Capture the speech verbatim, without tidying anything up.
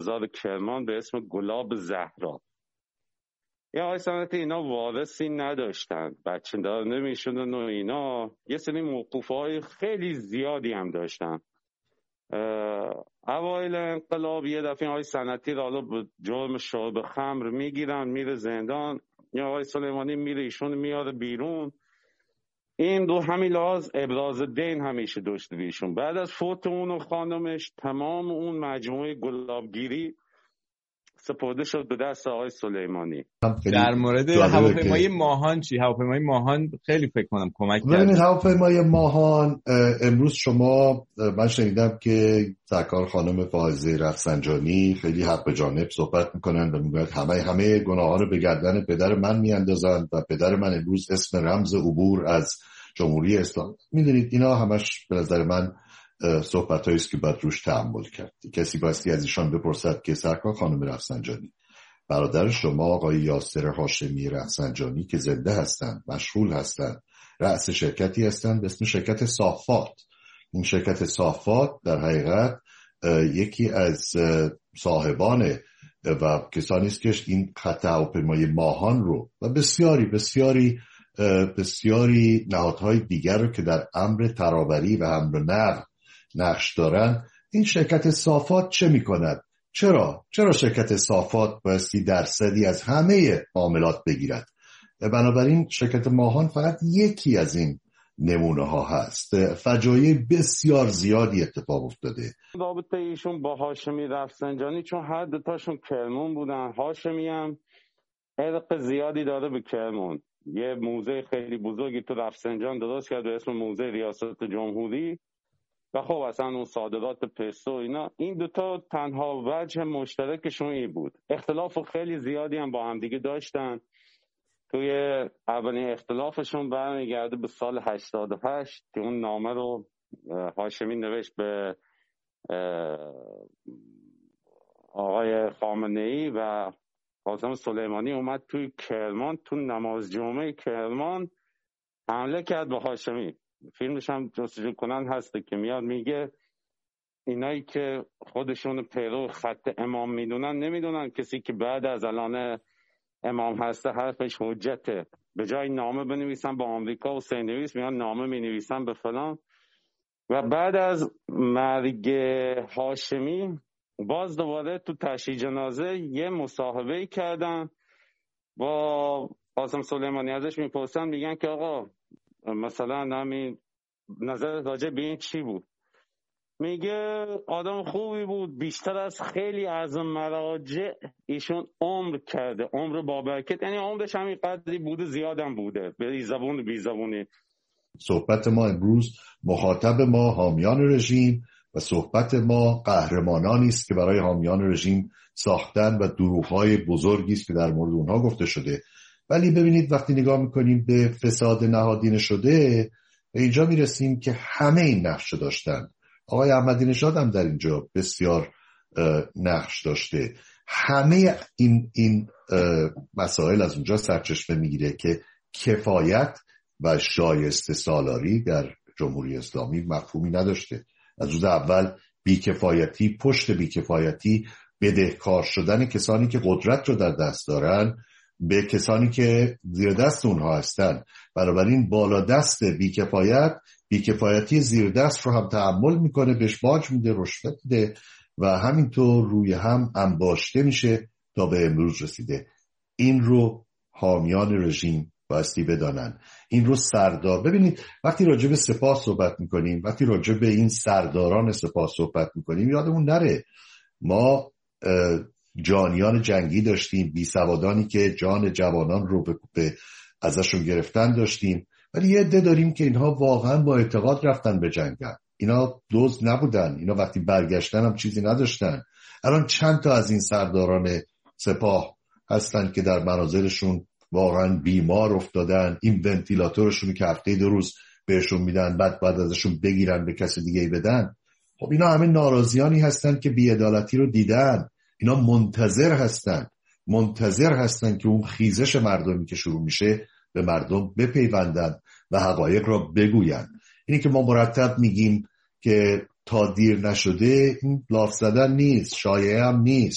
بازار کرمان به اسم گلاب زهرا. یه آقای سنتی اینا وارثی نداشتن، بچه دار نمیشدن و اینا یه سری موقوفهای خیلی زیادی هم داشتن. اوایل انقلاب یه دفعه آقای سنتی رو حالا به جرم شرب خمر میگیرن، میره زندان. یا آقای سلیمانی میره ایشون میاره بیرون. این دو همین لحاظ ابراز دین همیشه داشته ایشون. بعد از فوت اون و خانمش تمام اون مجموعه گلابگیری سپرده شد به دست آقای سلیمانی. در مورد هواپیمای ماهان چی؟ هواپیمای ماهان خیلی فکر کنم کمک کرد. ببینید هواپیمای ماهان امروز شما، من شنیدم که سرکار خانم فائزه رفسنجانی خیلی حق به جانب صحبت میکنن و میگن همه همه گناه‌ها رو به گردن پدر من میاندازن و پدر من امروز اسم رمز عبور از جمهوری اسلامی. میدونید اینا همش به نظر من صحبتایی است که باید روش تأمل کرد. کسی بایستی از ایشان بپرسد که سرکار خانم رفسنجانی، برادر شما آقای یاسر هاشمی رفسنجانی که زنده هستند، مشغول هستند، رأس شرکتی هستند به اسم شرکت صافات. این شرکت صافات در حقیقت یکی از صاحبان و کسانی است که این خط هواپیمای ماهان رو و بسیاری بسیاری بسیاری نهادهای دیگر رو که در امر ترابری و حمل و نقل نقش دارن. این شرکت صافات چه میکند؟ چرا؟ چرا شرکت صافات بایستی درصدی از همه معاملات بگیرد؟ بنابراین شرکت ماهان فقط یکی از این نمونه ها هست. فجایع بسیار زیادی اتفاق افتاده. رابطه ایشون با هاشمی رفسنجانی، چون هر دوتاشون کرمون بودن. هاشمی هم عرق زیادی داره به کرمون. یه موزه خیلی بزرگی تو رفسنجان درست کرد به اسم موزه ریاست جمهوری و خب اصلا اون صادرات پستو اینا. این دوتا تنها وجه مشترکشون این بود. اختلاف خیلی زیادی هم با هم دیگه داشتن. توی اولین اختلافشون برمیگرده به سال هشتاد و هشت که اون نامه رو هاشمی نوشت به آقای خامنه‌ای و قاسم سلیمانی اومد توی کرمان، تو نماز جمعه کرمان حمله کرد به هاشمی. فیلمش هم جستجو کنن هسته که میاد میگه اینایی که خودشون پیرو خط امام میدونن نمیدونن کسی که بعد از الان امام هسته حرفش حجته. به جای نامه بنویسن با آمریکا و سینویس میان نامه مینویسن به فلان. و بعد از مرگ هاشمی باز دوباره تو تشییع جنازه یه مصاحبه کردن با قاسم سلیمانی. ازش میپرسن میگن که آقا مثلا همین نظر راجع به این چی بود؟ میگه آدم خوبی بود، بیشتر از خیلی از مراجع ایشون عمر کرده، عمر با برکت، یعنی عمرش همین قدری بوده، زیادم بوده، بی زبون بی زبونی. صحبت ما امروز مخاطب ما حامیان رژیم و صحبت ما قهرمانانی است که برای حامیان رژیم ساختن و دروغ‌های بزرگی است که در مورد اونها گفته شده. ولی ببینید وقتی نگاه میکنیم به فساد نهادینه شده به اینجا میرسیم که همه این نقش داشتن. آقای احمدی نژاد هم در اینجا بسیار نقش داشته. همه این این مسائل از اونجا سرچشمه میگیره که کفایت و شایسته سالاری در جمهوری اسلامی مفهومی نداشته. از روز اول بیکفایتی پشت بیکفایتی بدهکار شدن کسانی که قدرت رو در دست دارن به کسانی که زیر دست اونها هستن. بنابراین بالا دست بیکفایت بیکفایتی زیر دست رو هم تحمل میکنه، بهش باج میده، رشوه میده و همینطور روی هم انباشته میشه تا به امروز رسیده. این رو حامیان رژیم بایستی بدانن. این رو سردار ببینید وقتی راجع به سپاه صحبت میکنیم، وقتی راجع به این سرداران سپاه صحبت میکنیم یادمون نره ما جانیان جنگی داشتیم، بی سوادانی که جان جوانان رو به ازشون گرفتن داشتیم، ولی یه عده داریم که اینها واقعا با اعتقاد رفتن به جنگن. اینا دزد نبودن، اینا وقتی برگشتن هم چیزی نداشتن. الان چند تا از این سرداران سپاه هستن که در منازلشون واقعا بیمار افتادن، این ونتیلاتورشون که هفته دو روز بهشون میدن بعد بعد ازشون بگیرن به کسی دیگه بدن. خب اینا همه ناراضیانی هستن که بی‌عدالتی رو دیدن. اینا منتظر هستن منتظر هستن که اون خیزش مردمی که شروع میشه به مردم بپیوندن و حقایق را بگوین. اینی که ما مرتب میگیم که تا دیر نشده این لاف زدن نیست، شایعه هم نیست.